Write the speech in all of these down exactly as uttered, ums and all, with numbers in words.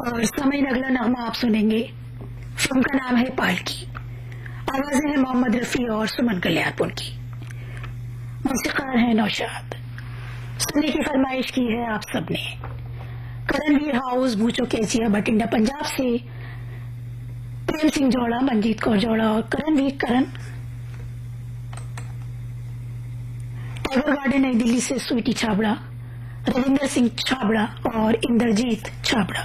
और समय अगला नगमा आप सुनेंगे। फिल्म का नाम है पालकी। आवाजें हैं मोहम्मद रफी और सुमन कल्याणपुर की। मौसीकार हैं नौशाद। सुनने की फरमाइश की है आप सबने। करणवीर हाउस बूचो कैचिया बटिंडा पंजाब से प्रेम सिंह जोड़ा, मंजीत कौर जोड़ा और करणवीर करण। टैगोर गार्डन नई दिल्ली से स्वीटी छाबड़ा, रविंदर सिंह छाबड़ा और इंद्रजीत छाबड़ा।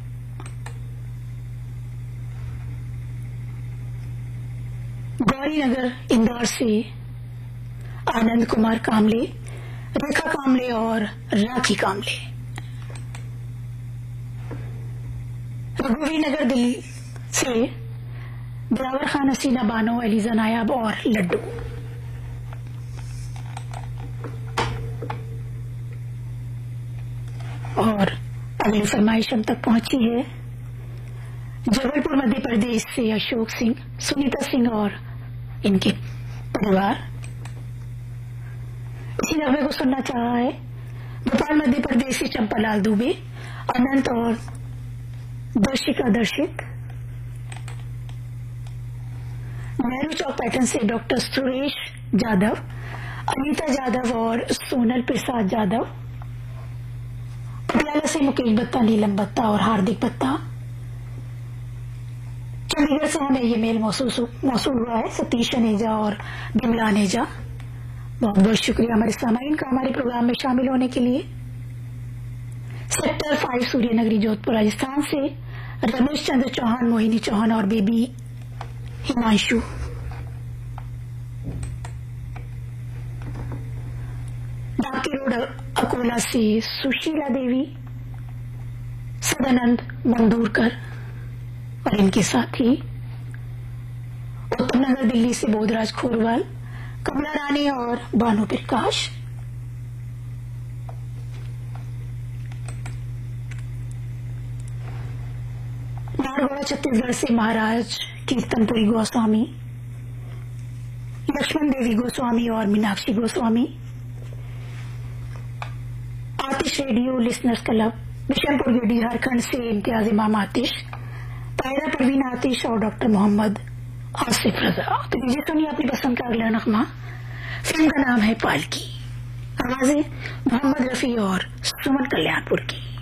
गौरीनगर इंदौर से आनंद कुमार कामले, रेखा कामले और राखी कामले। रघुवीर नगर दिल्ली से दिलावर खान, हसीना बानो, एलिजा नायाब और लड्डू। और अगली फरमाइश हम तक पहुंची है जबलपुर मध्य प्रदेश से अशोक सिंह, सुनीता सिंह और इनके परिवार। इसी नगमे को सुनना चाहा है भोपाल मध्य प्रदेश से चंपालाल दुबे, अनंत और दर्शिका दर्शित। नेहरू चौक पैटर्न से डॉक्टर सुरेश जाधव, अनीता जाधव और सोनल प्रसाद जाधव। पटियाला से मुकेश बत्ता, नीलम बत्ता और हार्दिक बत्ता। चंडीगढ़ से हमें ये मेल मौसूल हुआ है सतीश अनेजा और बिमला अनेजा। बहुत बहुत शुक्रिया हमारे सामाइन का हमारे प्रोग्राम में शामिल होने के लिए। सेक्टर फाइव सूर्यनगरी जोधपुर राजस्थान से रमेश चंद्र चौहान, मोहिनी चौहान और बेबी हिमांशु। डाकी रोड अकोला से सुशीला देवी, सदानंद मंदूरकर और इनके साथी। उत्तम नगर दिल्ली से बोधराज खोरवाल, कमला रानी और भानु प्रकाश। नारगौड़ा छत्तीसगढ़ से महाराज कीर्तनपुरी गोस्वामी, लक्ष्मण देवी गोस्वामी और मीनाक्षी गोस्वामी। आतिश रेडियो लिसनर्स क्लब बिशनपुर गिरडी झारखंड से इम्तियाज इमाम आतिश, तायरा परवीन आतिश और डॉक्टर मोहम्मद आसिफ रजा। तो लीजिए सुनिए अपनी पसंद का अगला नगमा। फिल्म का नाम है पालकी। आवाजें मोहम्मद रफी और सुमन कल्याणपुर की।